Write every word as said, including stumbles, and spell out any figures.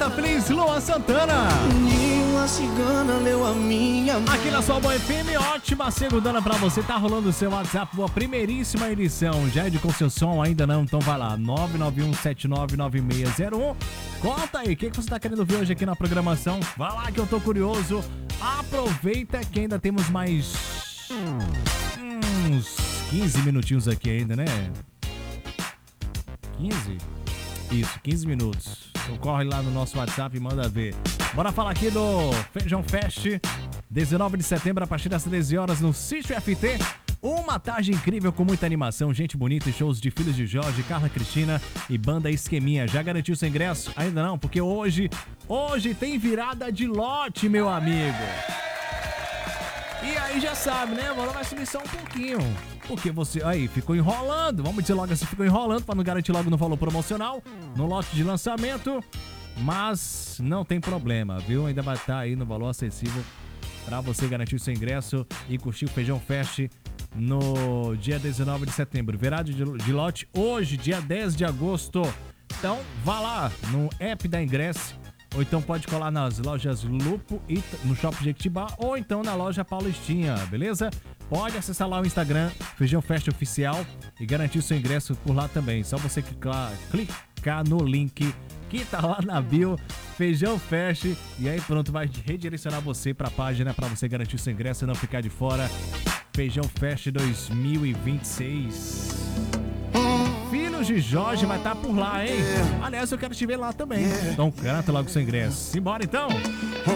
tá feliz, Luan Santana. Uma cigana leu a minha mão. Aqui na sua Boa F M, ótima segundana pra você. Tá rolando o seu WhatsApp, boa primeiríssima edição. Já é de com seu som? Ainda não? Então vai lá, nove nove um sete nove nove seis zero um. Conta aí, o que, que você tá querendo ver hoje aqui na programação? Vai lá que eu tô curioso. Aproveita que ainda temos mais uns quinze minutinhos aqui ainda, né? quinze? Isso, quinze minutos. Então corre lá no nosso WhatsApp e manda ver. Bora falar aqui do Feijão Fest, dezenove de setembro, a partir das treze horas, no Sítio F T. Uma tarde incrível com muita animação, gente bonita e shows de Filhos de Jorge, Carla Cristina e Banda Esqueminha. Já garantiu seu ingresso? Ainda não, porque hoje, hoje tem virada de lote, meu amigo. E aí já sabe, né? O valor vai subir só um pouquinho. Porque você, aí, ficou enrolando. Vamos dizer logo assim, ficou enrolando para não garantir logo no valor promocional, no lote de lançamento. Mas não tem problema, viu? Ainda vai estar aí no valor acessível para você garantir o seu ingresso e curtir o Feijão Fest no dia dezenove de setembro. Virada de, de lote hoje, dia dez de agosto. Então, vá lá no app da Ingresso. Ou então pode colar nas lojas Lupo e no Shopping Jequitibá, ou então na loja Paulistinha, beleza? Pode acessar lá o Instagram, Feijão Fest Oficial, e garantir o seu ingresso por lá também. Só você clicar, clicar no link que tá lá na bio, Feijão Fest, e aí pronto, vai redirecionar você pra página pra você garantir o seu ingresso e não ficar de fora. Feijão Fest dois mil e vinte e seis. Filhos de Jorge vai estar por lá, hein? Aliás, eu quero te ver lá também. Então, garanta logo o seu ingresso. Simbora, então!